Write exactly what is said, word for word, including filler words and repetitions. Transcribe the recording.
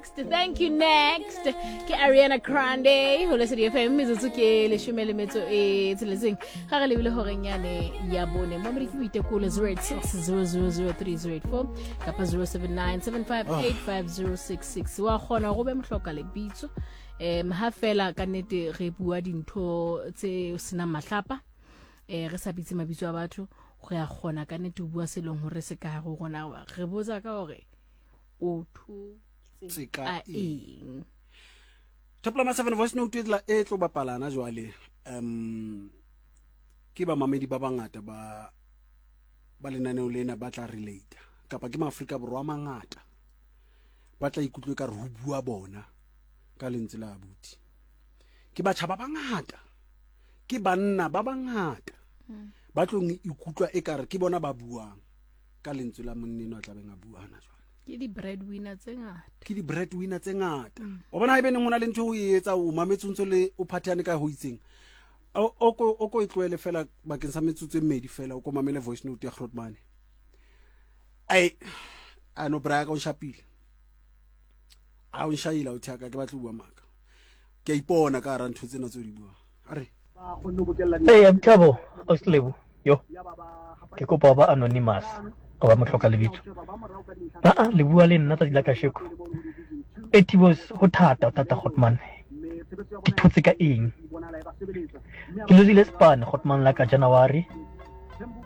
next. Thank you, next. Ke Ariana Grande. Ho lesedi F M metsotso ke leshome le metso e tsheletseng. Ga re lebile hore nyane ya bone. Mo mri ke buitekolo zero eight six zero zero zero three zero eight four kapa zero seven nine seven five eight five zero six six. Wa khona go be mhloka le bitso. Em ha fela ka nete re bua dintho tse sina mahlapa. Eh re sa bitse mabitso a batho. Go ya khona ka nete bua se leng hore se ka go gona re botsa ka hore o thu tsika eng Topla ma seven voice note la e tlo bapalana jwale um ke ba mamedi ba bangata ba ba lenaneo lena ba tla relate kapa ke maAfrika borwa mangata ba tla ikutlwe ka re ho bua bona ka lentswe la abuti ke batjha ba bangata ke banna ba bangata ba tlo ikutlwa e ka re ke bona ba buang ka lentswe la monneno a tla beng a buana jwale ke di breadwinner tse ngata ke di breadwinner tse ngata o bona ha ebe neng hona le ntho ho etsa o mametsotso le o phathane ka ho itseng o ko o ko itlwele fela bakeng sa metsotso e mmedi fela o ko mamele voice note ya Grootman ai ano bra ka o shapile a o shaila o thaka ke batla bua maka ke ipona ka ra ntho tsena tse di bua are Hey, I'm Chabo, Oslebu. Yo. Ke kopa ba anonymous. O ba mohloka lebitso. Ah ah, le bua le nna tsa dila ka sheko. Etibos ho thata tata Grootman. Ke thotse ka eng? Ke lozile span Grootman la ka January.